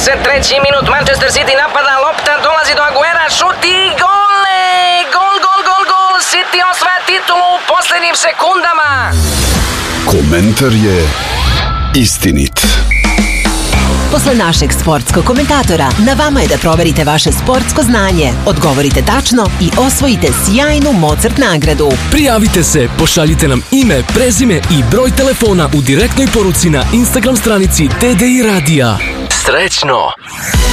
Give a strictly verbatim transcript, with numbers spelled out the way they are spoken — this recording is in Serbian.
trideset treći minut, Manchester City napada, lopta dolazi do Aguera, šut i gole! Gol, gol, gol, gol! City osvaja titulu u posljednjim sekundama! Komentar je istinit. Posle našeg sportskog komentatora, na vama je da proverite vaše sportsko znanje, odgovorite tačno i osvojite sjajnu Mozart nagradu. Prijavite se, pošaljite nam ime, prezime i broj telefona u direktnoj poruci na Instagram stranici T D I Radija. Srećno!